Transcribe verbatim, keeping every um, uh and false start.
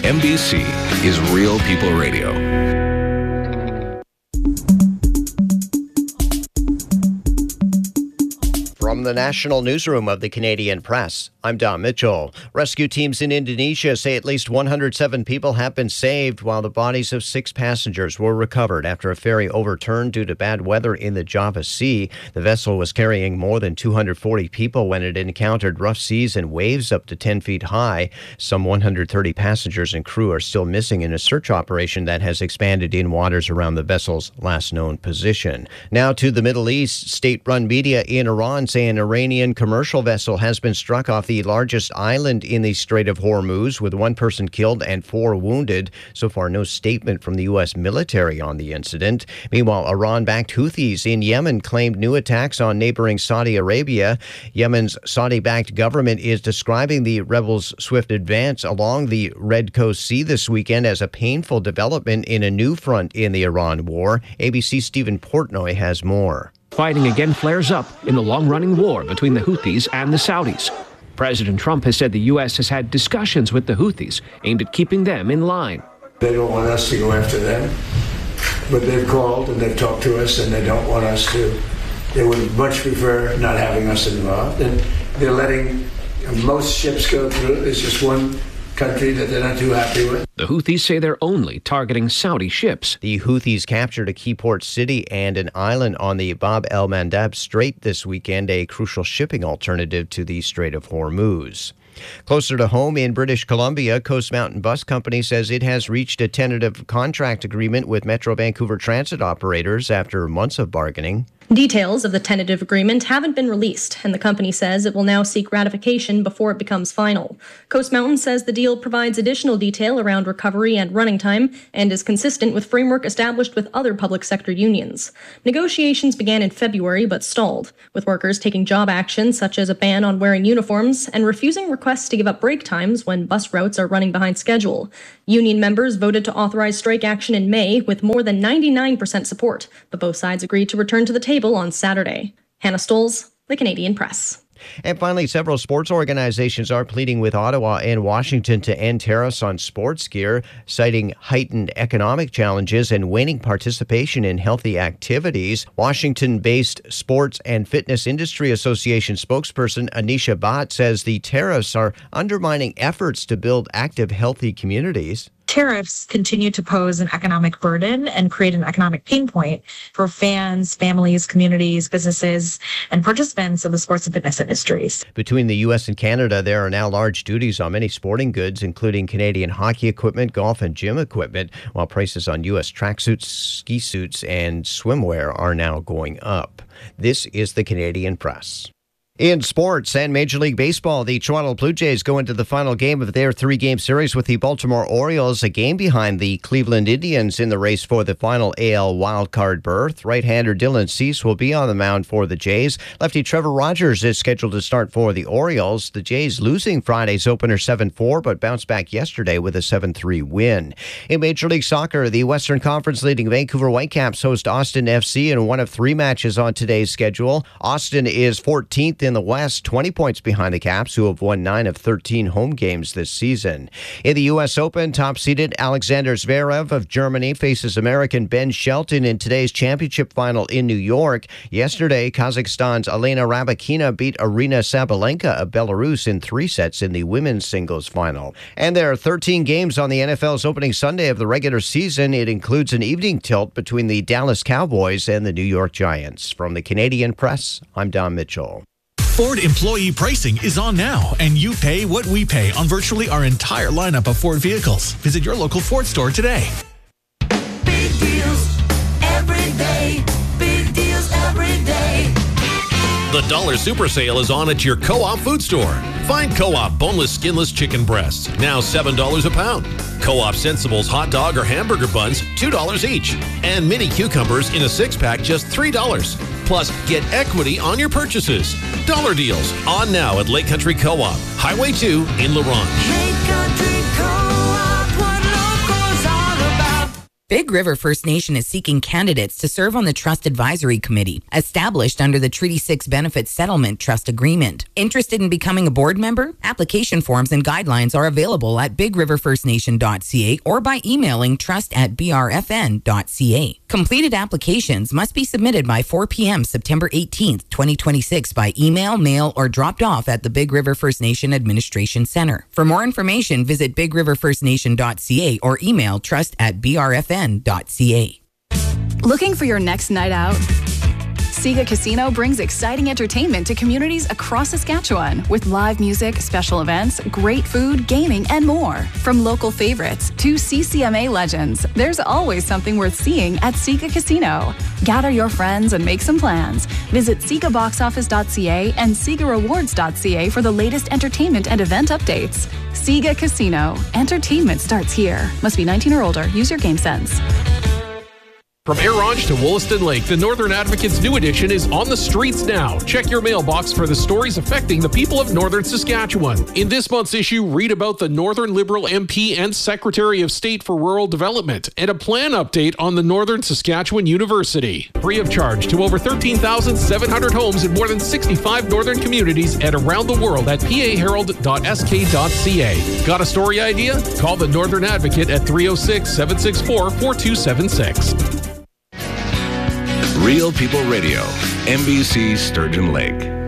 N B C is Real People Radio. From the National Newsroom of the Canadian Press, I'm Don Mitchell. Rescue teams in Indonesia say at least one hundred seven people have been saved, while the bodies of six passengers were recovered after a ferry overturned due to bad weather in the Java Sea. The vessel was carrying more than two hundred forty people when it encountered rough seas and waves up to ten feet high. Some one hundred thirty passengers and crew are still missing in a search operation that has expanded in waters around the vessel's last known position. Now to the Middle East. State-run media in Iran say an Iranian commercial vessel has been struck off the largest island in the Strait of Hormuz, with one person killed and four wounded. So far, no statement from the U S military on the incident. Meanwhile, Iran-backed Houthis in Yemen claimed new attacks on neighboring Saudi Arabia. Yemen's Saudi-backed government is describing the rebels' swift advance along the Red Coast Sea this weekend as a painful development in a new front in the Iran war. A B C's Stephen Portnoy has more. Fighting again flares up in the long-running war between the Houthis and the Saudis. President Trump has said the U S has had discussions with the Houthis aimed at keeping them in line. They don't want us to go after them, but they've called and they've talked to us and they don't want us to. They would much prefer not having us involved, and they're letting most ships go through. There's just one country that they're not too happy with. The Houthis say they're only targeting Saudi ships. The Houthis captured a key port city and an island on the Bab el-Mandab Strait this weekend, a crucial shipping alternative to the Strait of Hormuz. Closer to home in British Columbia, Coast Mountain Bus Company says it has reached a tentative contract agreement with Metro Vancouver Transit operators after months of bargaining. Details of the tentative agreement haven't been released, and the company says it will now seek ratification before it becomes final. Coast Mountain says the deal provides additional detail around recovery and running time and is consistent with framework established with other public sector unions. Negotiations began in February but stalled, with workers taking job action such as a ban on wearing uniforms and refusing requests to give up break times when bus routes are running behind schedule. Union members voted to authorize strike action in May with more than ninety-nine percent support, but both sides agreed to return to the table on Saturday. Hannah Stolz, The Canadian Press. And finally, several sports organizations are pleading with Ottawa and Washington to end tariffs on sports gear, citing heightened economic challenges and waning participation in healthy activities. Washington-based Sports and Fitness Industry Association spokesperson Anisha Bhatt says the tariffs are undermining efforts to build active, healthy communities. Tariffs continue to pose an economic burden and create an economic pain point for fans, families, communities, businesses, and participants of the sports and fitness industries. Between the U S and Canada, there are now large duties on many sporting goods, including Canadian hockey equipment, golf and gym equipment, while prices on U S tracksuits, ski suits, and swimwear are now going up. This is the Canadian Press. In sports and Major League Baseball, the Toronto Blue Jays go into the final game of their three-game series with the Baltimore Orioles, a game behind the Cleveland Indians in the race for the final A L wildcard berth. Right-hander Dylan Cease will be on the mound for the Jays. Lefty Trevor Rogers is scheduled to start for the Orioles. The Jays losing Friday's opener seven four, but bounced back yesterday with a seven three win. In Major League Soccer, the Western Conference leading Vancouver Whitecaps host Austin F C in one of three matches on today's schedule. Austin is fourteenth in the West, twenty points behind the Caps, who have won nine of thirteen home games this season. In the U S Open, top-seeded Alexander Zverev of Germany faces American Ben Shelton in today's championship final in New York. Yesterday, Kazakhstan's Elena Rybakina beat Arina Sabalenka of Belarus in three sets in the women's singles final. And there are thirteen games on the N F L's opening Sunday of the regular season. It includes an evening tilt between the Dallas Cowboys and the New York Giants. From the Canadian Press, I'm Don Mitchell. Ford employee pricing is on now, and you pay what we pay on virtually our entire lineup of Ford vehicles. Visit your local Ford store today. Big deals every day. Big deals every day. The Dollar Super Sale is on at your Co-op food store. Find Co-op boneless, skinless chicken breasts, now seven dollars a pound. Co-op Sensibles hot dog or hamburger buns, two dollars each. And mini cucumbers in a six-pack, just three dollars. Plus, get equity on your purchases. Dollar deals on now at Lake Country Co-op, Highway two in La Ronge. Lake Country Co-op, what local's all about. Big River First Nation is seeking candidates to serve on the Trust Advisory Committee, established under the Treaty six Benefits Settlement Trust Agreement. Interested in becoming a board member? Application forms and guidelines are available at big river first nation dot c a or by emailing trust at b r f n dot c a. Completed applications must be submitted by four p.m. September eighteenth, twenty twenty-six by email, mail, or dropped off at the Big River First Nation Administration Center. For more information, visit big river first nation dot c a or email trust at b r f n dot c a. Looking for your next night out? Sega Casino brings exciting entertainment to communities across Saskatchewan with live music, special events, great food, gaming, and more. From local favorites to C C M A legends, there's always something worth seeing at Sega Casino. Gather your friends and make some plans. Visit sega box office dot c a and sega rewards dot c a for the latest entertainment and event updates. Sega Casino. Entertainment starts here. Must be nineteen or older. Use your game sense. From Eronge to Wollaston Lake, the Northern Advocate's new edition is on the streets now. Check your mailbox for the stories affecting the people of Northern Saskatchewan. In this month's issue, read about the Northern Liberal M P and Secretary of State for Rural Development and a plan update on the Northern Saskatchewan University. Free of charge to over thirteen thousand seven hundred homes in more than sixty-five northern communities and around the world at p a herald dot s k dot c a. Got a story idea? Call the Northern Advocate at three oh six, seven six four, four two seven six. Real People Radio, N B C Sturgeon Lake.